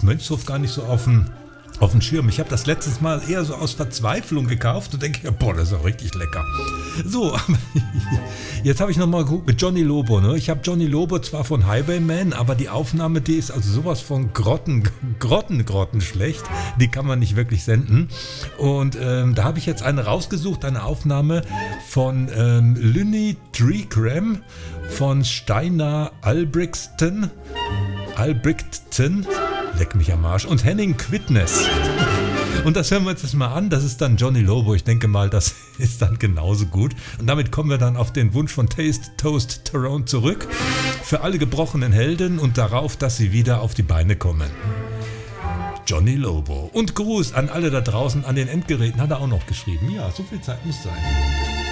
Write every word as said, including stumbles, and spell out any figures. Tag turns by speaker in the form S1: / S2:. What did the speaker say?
S1: Mönchshof gar nicht so auf dem auf dem Schirm. Ich habe das letztes Mal eher so aus Verzweiflung gekauft und denke, boah, das ist auch richtig lecker. So, jetzt habe ich nochmal geguckt mit Johnny Lobo. Ne? Ich habe Johnny Lobo zwar von Highwayman, aber die Aufnahme, die ist also sowas von Grotten, Grotten, Grotten schlecht. Die kann man nicht wirklich senden. Und ähm, da habe ich jetzt eine rausgesucht, eine Aufnahme von ähm, Lynne Treecram von Steinar Albrigtsen. Albrigtsen. Leck mich am Arsch. Und Henning Quidness. Und das hören wir uns jetzt mal an. Das ist dann Johnny Lobo. Ich denke mal, das ist dann genauso gut. Und damit kommen wir dann auf den Wunsch von Taste Toast Tyrone zurück. Für alle gebrochenen Helden und darauf, dass sie wieder auf die Beine kommen. Johnny Lobo. Und Gruß an alle da draußen an den Endgeräten. Hat er auch noch geschrieben. Ja, so viel Zeit muss sein.